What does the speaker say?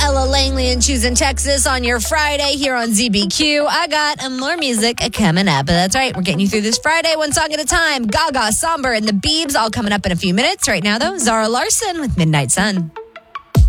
Ella Langley and Choosing Texas on your Friday here on ZBQ. I got more music coming up. That's right. We're getting you through this Friday, one song at a time. Gaga, Somber, and the Biebs all coming up in a few minutes. Right now, though, Zara Larson with Midnight Sun.